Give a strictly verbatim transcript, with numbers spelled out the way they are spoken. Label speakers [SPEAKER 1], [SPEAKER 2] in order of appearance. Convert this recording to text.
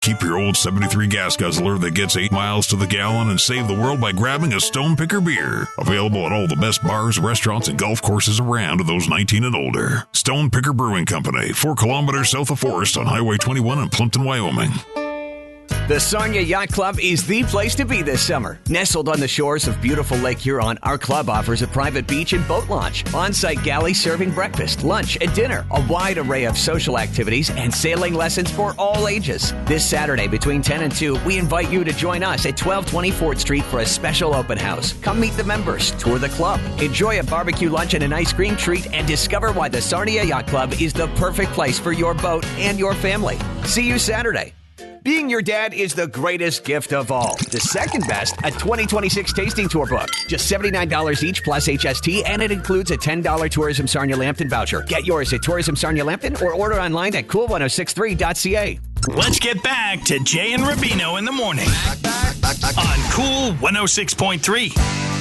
[SPEAKER 1] keep your old seventy-three gas guzzler that gets eight miles to the gallon and save the world by grabbing a Stone Picker beer. Available at all the best bars, restaurants, and golf courses around to those nineteen and older. Stone Picker Brewing Company, four kilometers south of Forest on Highway twenty-one in Plimpton, Wyoming.
[SPEAKER 2] The Sarnia Yacht Club is the place to be this summer. Nestled on the shores of beautiful Lake Huron, our club offers a private beach and boat launch, on-site galley serving breakfast, lunch, and dinner, a wide array of social activities, and sailing lessons for all ages. This Saturday between ten and two, we invite you to join us at twelve twenty-fourth Street for a special open house. Come meet the members, tour the club, enjoy a barbecue lunch and an ice cream treat, and discover why the Sarnia Yacht Club is the perfect place for your boat and your family. See you Saturday. Being your dad is the greatest gift of all. The second best, a twenty twenty-six tasting tour book. Just seventy-nine dollars each plus H S T, and it includes a ten dollars Tourism Sarnia Lambton voucher. Get yours at Tourism Sarnia Lambton or order online at cool ten sixty-three dot c a.
[SPEAKER 3] Let's get back to Jay and Rubino in the morning on Cool one oh six point three.